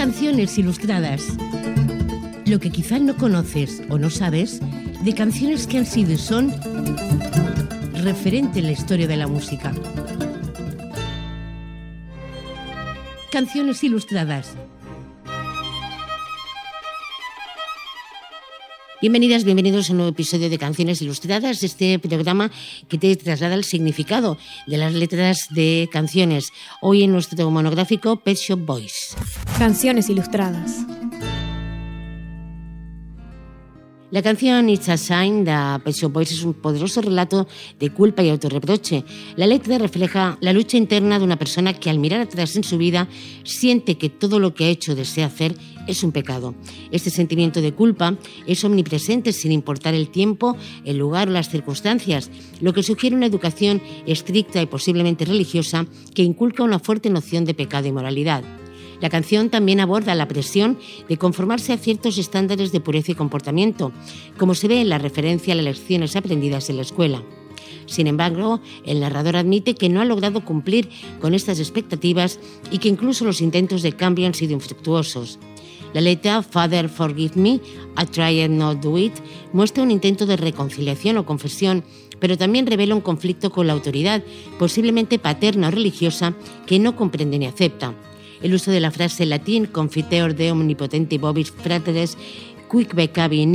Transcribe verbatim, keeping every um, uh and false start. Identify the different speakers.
Speaker 1: Canciones ilustradas. Lo que quizá no conoces o no sabes de canciones que han sido y son referente en la historia de la música. Canciones ilustradas. Bienvenidas, bienvenidos a un nuevo episodio de Canciones Ilustradas, este programa que te traslada el significado de las letras de canciones. Hoy en nuestro monográfico Pet Shop Boys.
Speaker 2: Canciones Ilustradas.
Speaker 1: La canción It's a Sign de Pet Shop Boys es un poderoso relato de culpa y autorreproche. La letra refleja la lucha interna de una persona que al mirar atrás en su vida siente que todo lo que ha hecho o desea hacer es un pecado. Este sentimiento de culpa es omnipresente sin importar el tiempo, el lugar o las circunstancias, lo que sugiere una educación estricta y posiblemente religiosa que inculca una fuerte noción de pecado y moralidad. La canción también aborda la presión de conformarse a ciertos estándares de pureza y comportamiento, como se ve en la referencia a las lecciones aprendidas en la escuela. Sin embargo, el narrador admite que no ha logrado cumplir con estas expectativas y que incluso los intentos de cambio han sido infructuosos. La letra Father, Forgive Me, I Tried Not Do It muestra un intento de reconciliación o confesión, pero también revela un conflicto con la autoridad, posiblemente paterna o religiosa, que no comprende ni acepta. El uso de la frase latín Confiteor de omnipotenti vobis fratres quic beccavi